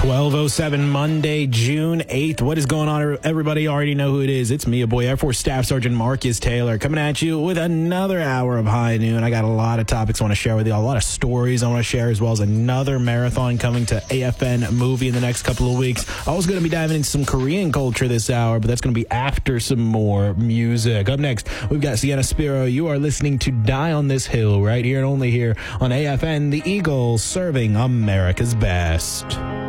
12:07 Monday, June 8th. What is going on, everybody? You already know who it is. It's me, your boy, Air Force Staff Sergeant Marcus Taylor, coming at you with another hour of High Noon. I got a lot of topics I want to share with you, a lot of stories I want to share, as well as another marathon coming to AFN Movie in the next couple of weeks. I was going to be diving into some Korean culture this hour, but that's going to be after some more music. Up next, we've got Sienna Spiro. You are listening to Die on This Hill right here and only here on AFN, the Eagles serving America's best.